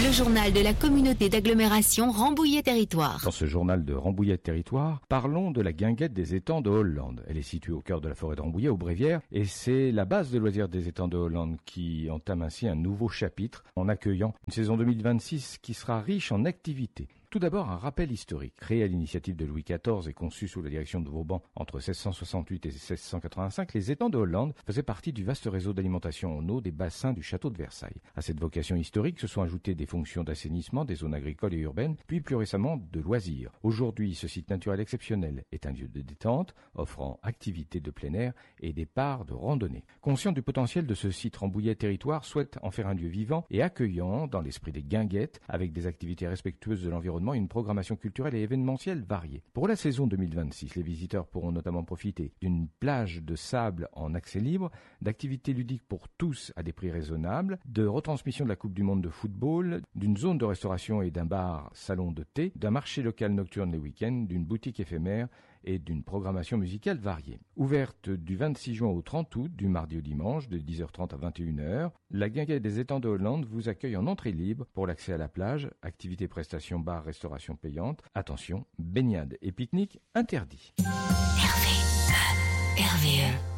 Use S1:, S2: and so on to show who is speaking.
S1: le journal de la communauté d'agglomération Rambouillet Territoire.
S2: Dans ce journal de Rambouillet Territoire, parlons de la guinguette des étangs de Hollande. Elle est située au cœur de la forêt de Rambouillet, au Bréviaire, et c'est la base de loisirs des étangs de Hollande qui entame ainsi un nouveau chapitre en accueillant une saison 2026 qui sera riche en activités. Tout d'abord, un rappel historique. Créé à l'initiative de Louis XIV et conçu sous la direction de Vauban entre 1668 et 1685, les étangs de Hollande faisaient partie du vaste réseau d'alimentation en eau des bassins du château de Versailles. À cette vocation historique se sont ajoutées des fonctions d'assainissement des zones agricoles et urbaines, puis plus récemment de loisirs. Aujourd'hui, ce site naturel exceptionnel est un lieu de détente, offrant activités de plein air et des parts de randonnée. Conscient du potentiel de ce site, Rambouillet Territoire souhaite en faire un lieu vivant et accueillant dans l'esprit des guinguettes, avec des activités respectueuses de l'environnement et une programmation culturelle et événementielle variée. Pour la saison 2026, les visiteurs pourront notamment profiter d'une plage de sable en accès libre, d'activités ludiques pour tous à des prix raisonnables, de retransmission de la Coupe du Monde de football, d'une zone de restauration et d'un bar salon de thé, d'un marché local nocturne les week-ends, d'une boutique éphémère et d'une programmation musicale variée. Ouverte du 26 juin au 30 août, du mardi au dimanche, de 10h30 à 21h, la guinguette des étangs de Hollande vous accueille en entrée libre pour l'accès à la plage, activités, prestations, bar, restauration payante. Attention, baignade et pique-nique interdits.
S1: RVE.